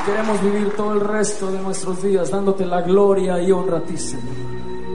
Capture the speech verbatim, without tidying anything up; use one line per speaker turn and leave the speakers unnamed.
Queremos vivir todo el resto de nuestros días dándote la gloria y honra a ti, Señor.